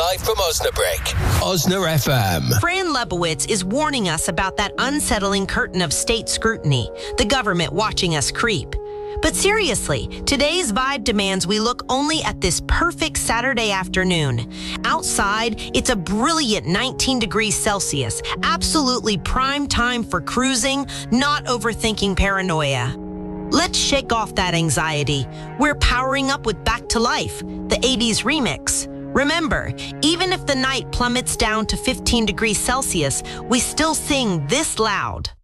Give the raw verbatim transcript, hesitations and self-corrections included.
live from Osnabrück. Osna F M. Fran Lebowitz is warning us about that unsettling curtain of state scrutiny, the government watching us creep. But seriously, today's vibe demands we look only at this perfect Saturday afternoon. Outside, it's a brilliant nineteen degrees Celsius, absolutely prime time for cruising, not overthinking paranoia. Let's shake off that anxiety. We're powering up with Back to Life, the eighties remix. Remember, even if the night plummets down to fifteen degrees Celsius, we still sing this loud.